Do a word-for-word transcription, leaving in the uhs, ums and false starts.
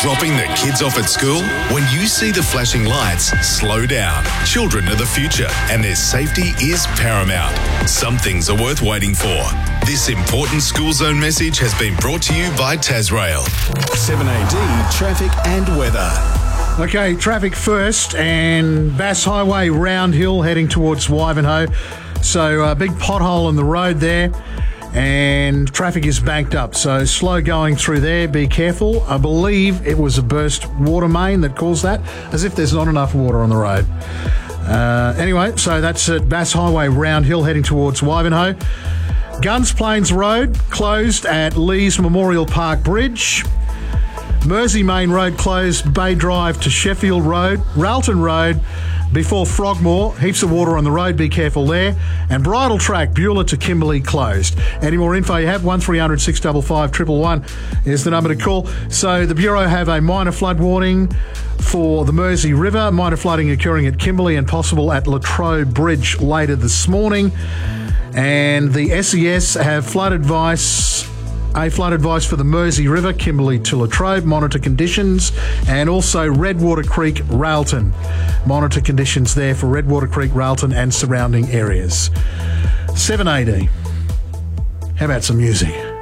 Dropping the kids off at school? When you see the flashing lights, slow down. Children are the future, and their safety is paramount. Some things are worth waiting for. This important school zone message has been brought to you by Tasrail. seven A D traffic and weather. Okay, traffic first, and Bass Highway Round Hill heading towards Wivenhoe. So a big pothole in the road there, and traffic is banked up. So slow going through there, be careful. I believe it was a burst water main that caused that, as if there's not enough water on the road. Uh, anyway, so that's at Bass Highway Round Hill heading towards Wivenhoe. Guns Plains Road closed at Lees Memorial Park Bridge. Mersey Main Road closed, Bay Drive to Sheffield Road. Railton Road before Frogmore, heaps of water on the road, be careful there. And Bridle Track, Beulah to Kimberley closed. Any more info you have, one three hundred six five five one one one is the number to call. So the Bureau have a minor flood warning for the Mersey River, minor flooding occurring at Kimberley and possible at Latrobe Bridge later this morning. And the S E S have flood advice, a flood advice for the Mersey River, Kimberley to Latrobe, monitor conditions, and also Redwater Creek, Railton. Monitor conditions there for Redwater Creek, Railton and surrounding areas. seven A D. How about some music?